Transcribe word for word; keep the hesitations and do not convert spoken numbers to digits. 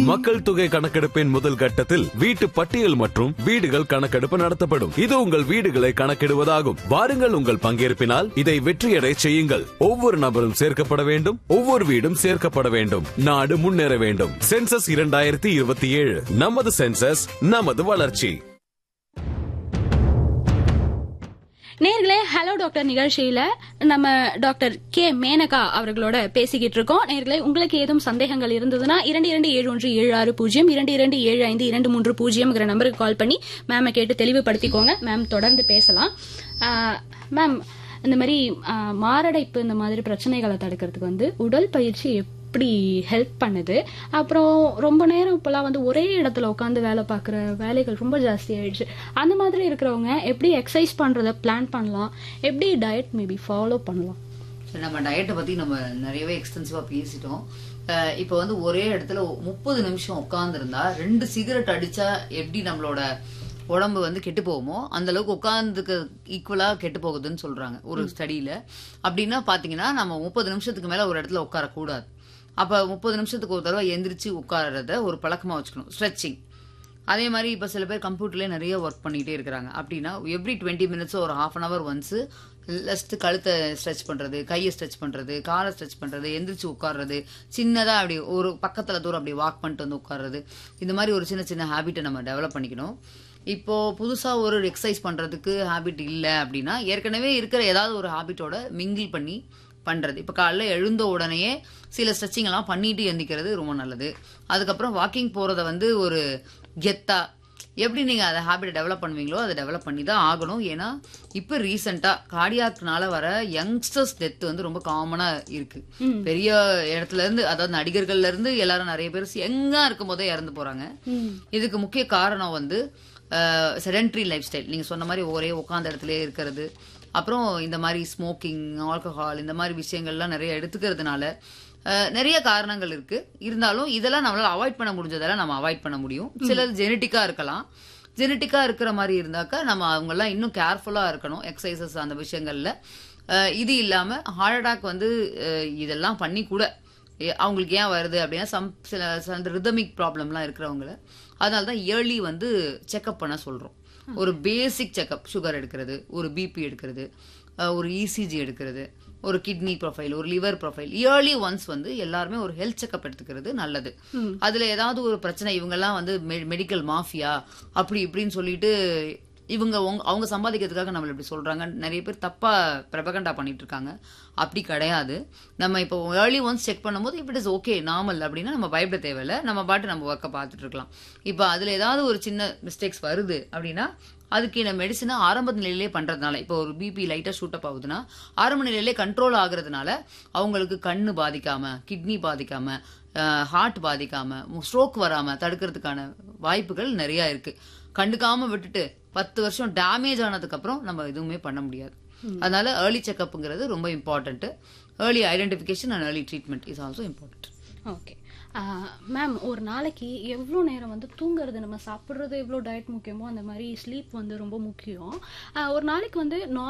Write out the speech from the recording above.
மக்கள் தொகை கணக்கெடுப்பின் முதல் கட்டத்தில் வீட்டு பட்டியல் மற்றும் வீடுகள் கணக்கெடுப்பு நடத்தப்படும். இது உங்கள் வீடுகளை கணக்கிடுவதாகும். வாருங்கள், உங்கள் பங்கேற்பினால் இதை வெற்றியடை செய்யுங்கள். ஒவ்வொரு நபரும் சேர்க்கப்பட வேண்டும், ஒவ்வொரு வீடும் சேர்க்கப்பட வேண்டும். நாடு முன்னேற வேண்டும். சென்சஸ் இரண்டாயிரத்தி இருபத்தி ஏழு, நமது சென்சஸ் நமது வளர்ச்சி. நேர்களே, ஹலோ டாக்டர் நிகழ்ச்சியில நம்ம டாக்டர் கே மேனகா அவர்களோட பேசிக்கிட்டு இருக்கோம். நேர்களே, உங்களுக்கு ஏதும் சந்தேகங்கள் இருந்ததுன்னா இரண்டு இரண்டு ஏழு ஒன்று ஏழு ஆறு பூஜ்ஜியம் இரண்டு இரண்டு ஏழு ஐந்து இரண்டு மூன்று பூஜ்ஜியம் நம்பருக்கு கால் பண்ணி மேம கேட்டு தெளிவுபடுத்திக்கோங்க. மேம் தொடர்ந்து பேசலாம். மேம், இந்த மாதிரி மாரடைப்பு இந்த மாதிரி பிரச்சனைகளை தடுக்கிறதுக்கு வந்து உடல் பயிற்சி எப்படி ஹெல்ப் பண்ணுது? அப்புறம் ரொம்ப நேரம் இப்பெல்லாம் வந்து ஒரே இடத்துல உட்காந்து வேலை பார்க்குற வேலைகள் ரொம்ப ஜாஸ்தி ஆயிடுச்சு. அந்த மாதிரி இருக்கிறவங்க எப்படி எக்ஸசைஸ் பண்றத பிளான் பண்ணலாம்? எப்படி டயட் மேபி ஃபாலோ பண்ணலாம்? நம்ம டயட்டை பத்தி நம்ம நிறையவே எக்ஸ்டென்சிவா பேசிட்டோம். இப்போ வந்து ஒரே இடத்துல முப்பது நிமிஷம் உட்கார்ந்து இருந்தா ரெண்டு சிகரெட் அடிச்சா எப்படி நம்மளோட உடம்பு வந்து கெட்டு போகுமோ அந்த அளவுக்கு உட்கார்ந்துக்கு ஈக்குவலா கெட்டு போகுதுன்னு சொல்றாங்க ஒரு ஸ்டடியில. அப்படின்னா பாத்தீங்கன்னா நம்ம முப்பது நிமிஷத்துக்கு மேல ஒரு இடத்துல உட்காரக்கூடாது. அப்ப முப்பது நிமிஷத்துக்கு ஒரு தடவை எந்திரிச்சு உட்கார்றத ஒரு பழக்கமா வச்சுக்கணும். ஸ்ட்ரெச்சிங். அதே மாதிரி இப்ப சில பேர் கம்ப்யூட்டர்லயே நிறைய ஒர்க் பண்ணிட்டே இருக்கிறாங்க. அப்படின்னா எவ்ரி டுவெண்ட்டி மினிட்ஸ் ஒரு half an hour once just கழுத்தை ஸ்ட்ரெச் பண்றது, கையை ஸ்ட்ரெச் பண்றது, காலை ஸ்ட்ரெச் பண்றது, எந்திரிச்சு உட்கார்றது, சின்னதா அப்படி ஒரு பக்கத்துல தூரம் அப்படி வாக் பண்ணிட்டு வந்து உட்கார்றது, இந்த மாதிரி ஒரு சின்ன சின்ன ஹேபிட்டை நம்ம டெவலப் பண்ணிக்கணும். இப்போ புதுசா ஒரு எக்ஸசைஸ் பண்றதுக்கு ஹேபிட் இல்லை அப்படின்னா ஏற்கனவே இருக்கிற ஏதாவது ஒரு ஹேபிட்டோட மிங்கிள் பண்ணி பண்றது. இப்ப காலைல எழுந்த உடனேயே சில ஸ்ட்ரெச்சிங் எல்லாம் பண்ணிட்டு எந்திக்கிறது ரொம்ப நல்லது. அதுக்கப்புறம் வாக்கிங் போறத வந்து ஒரு கெத்தா எப்படி நீங்க அதை ஹேபிட்டை டெவலப் பண்ணுவீங்களோ அதை டெவலப் பண்ணி தான் ஆகணும். ஏன்னா இப்ப ரீசெண்டா கார்டியாக்னால வர யங்ஸ்டர்ஸ் டெத் வந்து ரொம்ப காமனா இருக்கு. பெரிய இடத்துல இருந்து, அதாவது நடிகர்கள்ல இருந்து எல்லாரும் நிறைய பேர் யங்கா இருக்கும் போதே இறந்து போறாங்க. இதுக்கு முக்கிய காரணம் வந்து செடென்ட்ரி லைஃப் ஸ்டைல். நீங்க சொன்ன மாதிரி ஒரே உட்கார்ந்த இடத்துல இருக்கிறது, அப்புறம் இந்த மாதிரி ஸ்மோக்கிங், ஆல்கஹால், இந்த மாதிரி விஷயங்கள்லாம் நிறைய எடுத்துக்கிறதுனால நிறைய காரணங்கள் இருக்கு. இருந்தாலும் இதெல்லாம் நம்மளால அவாய்ட் பண்ண முடிஞ்சதெல்லாம் நம்ம அவாய்ட் பண்ண முடியும். சிலது ஜெனட்டிக்கா இருக்கலாம். ஜெனட்டிக்கா இருக்கிற மாதிரி இருந்தாக்கா நம்ம அவங்க எல்லாம் இன்னும் கேர்ஃபுல்லா இருக்கணும் எக்ஸசைசஸ் அந்த விஷயங்கள்ல. இது இல்லாம ஹார்ட் அட்டாக் வந்து இதெல்லாம் பண்ணி கூட அவங்களுக்கு ஏன் வருது அப்படின்னா சம் சில அந்த ரிதமிக் ப்ராப்ளம்லாம் இருக்கிறவங்கள அதனாலதான் இயர்லி வந்து செக்அப் பண்ண சொல்றோம். ஒரு பேசிக் செக்அப், சுகர் எடுக்கிறது, ஒரு பிபி எடுக்கிறது, ஒரு இசிஜி எடுக்கிறது, ஒரு கிட்னி ப்ரொஃபைல், ஒரு லிவர் ப்ரொஃபைல், இயர்லி ஒன்ஸ் வந்து எல்லாருமே ஒரு ஹெல்த் செக்அப் எடுத்துக்கிறது நல்லது. அதுல ஏதாவது ஒரு பிரச்சனை, இவங்க எல்லாம் வந்து மெடிக்கல் மாஃபியா அப்படி இப்படின்னு சொல்லிட்டு இவங்க அவங்க சம்பாதிக்கிறதுக்காக நம்மள இப்படி சொல்றாங்க. நிறைய பேர் தப்பா பிரபகண்டா பண்ணிட்டு இருக்காங்க. அப்படி கிடையாது. நம்ம இப்போ ஏர்லி ஒன்ஸ் செக் பண்ணும்போது இப்ப இட் இஸ் ஓகே, நார்மல் அப்படின்னா நம்ம பயப்பட தேவையில்லை. நம்ம பாட்டு நம்ம ஒர்க்கை பார்த்துட்டு இருக்கலாம். இப்போ அதுல ஏதாவது ஒரு சின்ன மிஸ்டேக்ஸ் வருது அப்படின்னா அதுக்கு இந்த மெடிசனை ஆரம்ப நிலையிலே பண்றதுனால, இப்போ ஒரு பிபி லைட்டா ஷூட் அப் ஆகுதுன்னா ஆரம்ப நிலையிலே கண்ட்ரோல் ஆகுறதுனால அவங்களுக்கு கண்ணு பாதிக்காம, கிட்னி பாதிக்காம, ஹார்ட் பாதிக்காம, ஸ்ட்ரோக் வராம தடுக்கிறதுக்கான வாய்ப்புகள் நிறைய இருக்கு. கண்டுக்காம விட்டுட்டு பத்து வருஷம் டேமேஜ் ஆனதுக்கு அப்புறம் நம்ம எதுவுமே பண்ண முடியாது. அதனால ஏர்லி செக்அப்ங்கிறது ரொம்ப important. Early identification and early treatment is also important. Okay ma'am, ஒரு நாளைக்கு எவ்வளோ நேரம் வந்து தூங்குறது, நம்ம சாப்பிட்றது எவ்வளோ டயட் முக்கியமோ அந்த மாதிரி ஸ்லீப் வந்து ரொம்ப முக்கியம். ஒரு நாளைக்கு வந்து